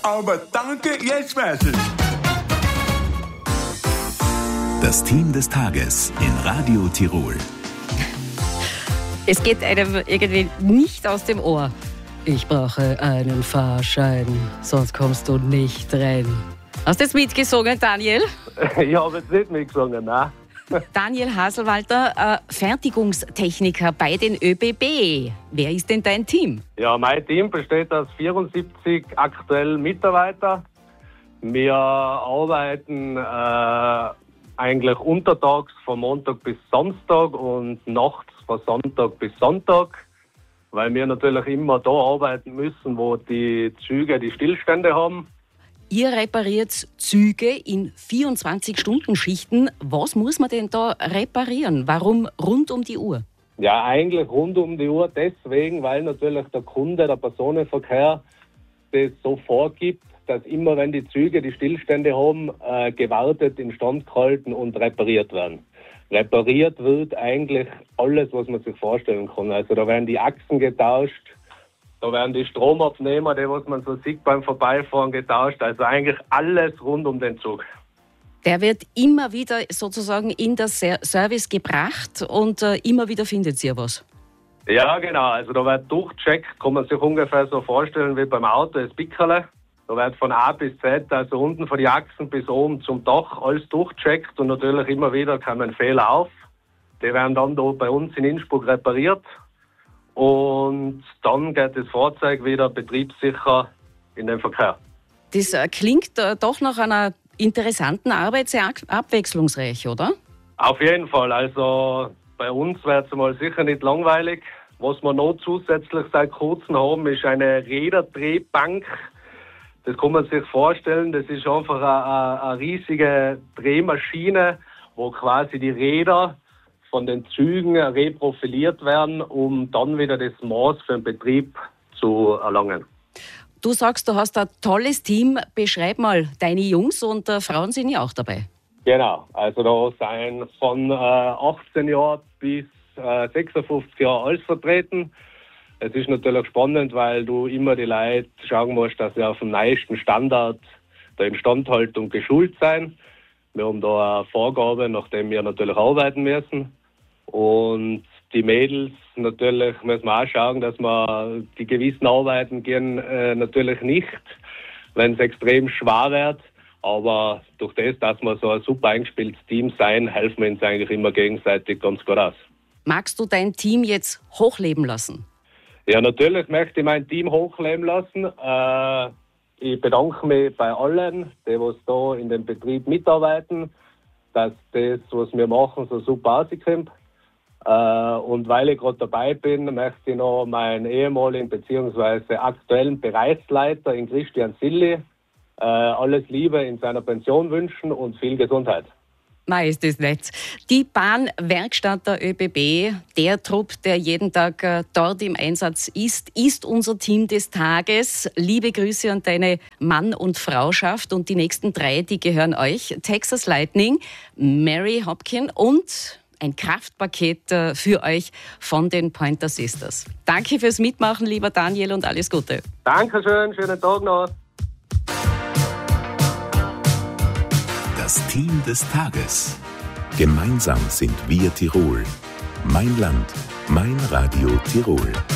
aber danke, jetzt weiß ich. Das Team des Tages in Radio Tirol. Es geht einem irgendwie nicht aus dem Ohr. Ich brauche einen Fahrschein, sonst kommst du nicht rein. Hast du jetzt mitgesungen, Daniel? Ich habe jetzt nicht mitgesungen, nein. Daniel Haselwalter, Fertigungstechniker bei den ÖBB. Wer ist denn dein Team? Ja, mein Team besteht aus 74 aktuellen Mitarbeitern. Wir arbeiten eigentlich untertags von Montag bis Samstag und nachts von Sonntag bis Sonntag, weil wir natürlich immer da arbeiten müssen, wo die Züge die Stillstände haben. Ihr repariert Züge in 24-Stunden-Schichten. Was muss man denn da reparieren? Warum rund um die Uhr? Ja, eigentlich rund um die Uhr deswegen, weil natürlich der Kunde, der Personenverkehr, das so vorgibt, dass immer, wenn die Züge die Stillstände haben, gewartet, instand gehalten und repariert werden. Repariert wird eigentlich alles, was man sich vorstellen kann. Also da werden die Achsen getauscht, da werden die Stromabnehmer, die was man so sieht beim Vorbeifahren, getauscht. Also eigentlich alles rund um den Zug. Der wird immer wieder sozusagen in das Service gebracht und immer wieder findet ihr was. Ja, genau. Also da wird durchgecheckt, kann man sich ungefähr so vorstellen wie beim Auto, das Pickerle. Da wird von A bis Z, also unten von den Achsen bis oben zum Dach, alles durchgecheckt und natürlich immer wieder kommen Fehler auf. Die werden dann da bei uns in Innsbruck repariert und dann geht das Fahrzeug wieder betriebssicher in den Verkehr. Das klingt doch nach einer interessanten Arbeit, sehr abwechslungsreich, oder? Auf jeden Fall. Also bei uns wird es mal sicher nicht langweilig. Was wir noch zusätzlich seit kurzem haben, ist eine Räderdrehbank. Das kann man sich vorstellen, das ist einfach eine riesige Drehmaschine, wo quasi die Räder von den Zügen reprofiliert werden, um dann wieder das Maß für den Betrieb zu erlangen. Du sagst, du hast ein tolles Team. Beschreib mal deine Jungs und Frauen sind ja auch dabei. Genau, also da sind von 18 Jahren bis 56 Jahre alles vertreten. Es ist natürlich spannend, weil du immer die Leute schauen musst, dass sie auf dem neuesten Standard der Instandhaltung geschult sind. Wir haben da eine Vorgabe, nach der wir natürlich arbeiten müssen. Und die Mädels natürlich müssen wir auch schauen, dass wir die gewissen Arbeiten gehen natürlich nicht, wenn es extrem schwer wird. Aber durch das, dass wir so ein super eingespieltes Team sein, helfen wir uns eigentlich immer gegenseitig ganz gut aus. Magst du dein Team jetzt hochleben lassen? Ja, natürlich möchte ich mein Team hochleben lassen. Ich bedanke mich bei allen, die was da in dem Betrieb mitarbeiten, dass das, was wir machen, so super rauskommt. Und weil ich gerade dabei bin, möchte ich noch meinen ehemaligen bzw. aktuellen Bereichsleiter, in Christian Silli, alles Liebe in seiner Pension wünschen und viel Gesundheit. Nein, ist das nett. Die Bahnwerkstatt der ÖBB, der Trupp, der jeden Tag dort im Einsatz ist unser Team des Tages. Liebe Grüße an deine Mann- und Frauschaft und die nächsten 3, die gehören euch. Texas Lightning, Mary Hopkin und ein Kraftpaket für euch von den Pointer Sisters. Danke fürs Mitmachen, lieber Daniel, und alles Gute. Dankeschön, schönen Tag noch. Das Team des Tages. Gemeinsam sind wir Tirol. Mein Land, mein Radio Tirol.